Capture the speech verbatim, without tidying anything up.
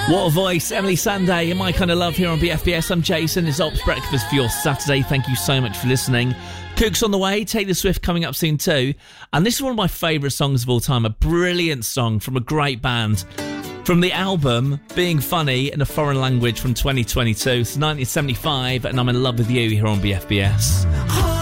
What a voice, Emily Sandé and My Kind of Love here on B F B S. I'm Jason. It's Ops Breakfast for your Saturday. Thank you so much for listening. Cook's on the way, Taylor Swift coming up soon too. And this is one of my favourite songs of all time, a brilliant song from a great band. From the album Being Funny in a Foreign Language from twenty twenty-two, it's nineteen seventy-five, and I'm in love with you here on B F B S.